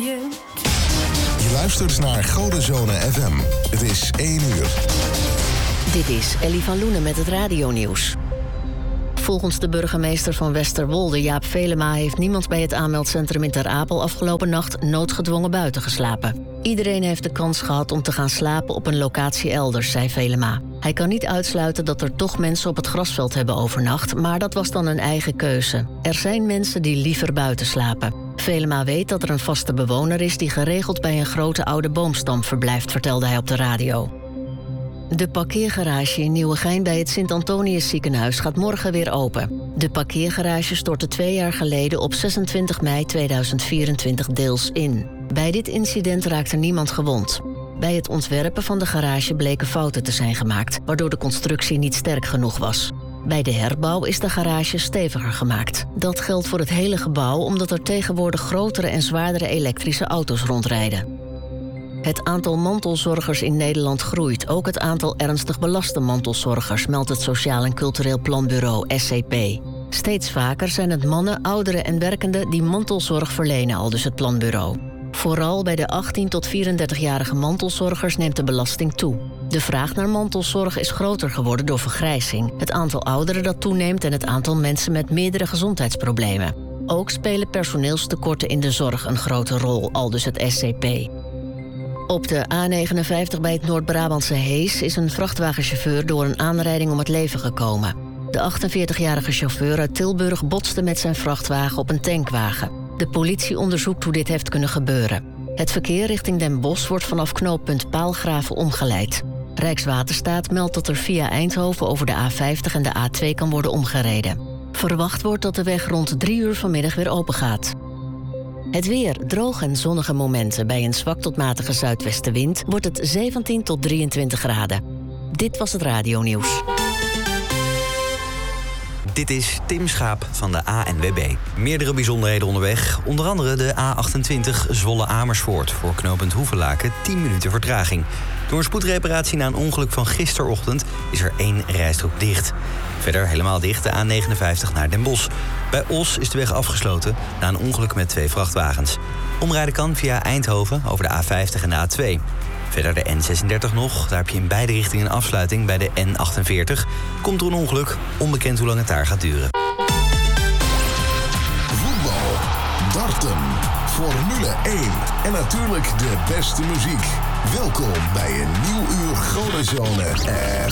je. Je luistert naar Godenzone FM. Het is 1 uur. Dit is Ellie van Loenen met het radionieuws. Volgens de burgemeester van Westerwolde, Jaap Velema, heeft niemand bij het aanmeldcentrum in Ter Apel afgelopen nacht noodgedwongen buiten geslapen. Iedereen heeft de kans gehad om te gaan slapen op een locatie elders, zei Velema. Hij kan niet uitsluiten dat er toch mensen op het grasveld hebben overnacht, maar dat was dan een eigen keuze. Er zijn mensen die liever buiten slapen. Velema weet dat er een vaste bewoner is die geregeld bij een grote oude boomstam verblijft, vertelde hij op de radio. De parkeergarage in Nieuwegein bij het Sint-Antonius ziekenhuis gaat morgen weer open. De parkeergarage stortte 2 jaar geleden op 26 mei 2024 deels in. Bij dit incident raakte niemand gewond. Bij het ontwerpen van de garage bleken fouten te zijn gemaakt, waardoor de constructie niet sterk genoeg was. Bij de herbouw is de garage steviger gemaakt. Dat geldt voor het hele gebouw omdat er tegenwoordig grotere en zwaardere elektrische auto's rondrijden. Het aantal mantelzorgers in Nederland groeit. Ook het aantal ernstig belaste mantelzorgers, meldt het Sociaal en Cultureel Planbureau SCP. Steeds vaker zijn het mannen, ouderen en werkenden die mantelzorg verlenen, aldus het planbureau. Vooral bij de 18 tot 34-jarige mantelzorgers neemt de belasting toe. De vraag naar mantelzorg is groter geworden door vergrijzing, het aantal ouderen dat toeneemt en het aantal mensen met meerdere gezondheidsproblemen. Ook spelen personeelstekorten in de zorg een grote rol, aldus het SCP. Op de A59 bij het Noord-Brabantse Hees is een vrachtwagenchauffeur door een aanrijding om het leven gekomen. De 48-jarige chauffeur uit Tilburg botste met zijn vrachtwagen op een tankwagen. De politie onderzoekt hoe dit heeft kunnen gebeuren. Het verkeer richting Den Bosch wordt vanaf knooppunt Paalgraven omgeleid. Rijkswaterstaat meldt dat er via Eindhoven over de A50 en de A2 kan worden omgereden. Verwacht wordt dat de weg rond 3 uur vanmiddag weer open gaat. Het weer, droog en zonnige momenten. Bij een zwak tot matige zuidwestenwind wordt het 17 tot 23 graden. Dit was het radionieuws. Dit is Tim Schaap van de ANWB. Meerdere bijzonderheden onderweg. Onder andere de A28 Zwolle-Amersfoort. Voor knooppunt Hoevelaken 10 minuten vertraging. Door een spoedreparatie na een ongeluk van gisterochtend is er 1 rijstrook dicht. Verder helemaal dicht de A59 naar Den Bosch. Bij Os is de weg afgesloten na een ongeluk met 2 vrachtwagens. Omrijden kan via Eindhoven over de A50 en de A2. Verder de N36 nog, daar heb je in beide richtingen een afsluiting bij de N48. Komt er een ongeluk, onbekend hoe lang het daar gaat duren. Voetbal, darten, Formule 1 en natuurlijk de beste muziek. Welkom bij een nieuw uur Godenzone FM.